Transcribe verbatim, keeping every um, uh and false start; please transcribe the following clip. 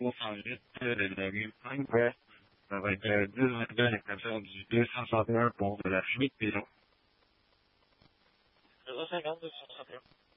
trois cent huit de la rue Pinecrest. Ça va être euh, dix vingt-deux à l'exception du deux cent soixante et un pour de la chimie de pigeon. deux cent cinquante, deux cent trente et un.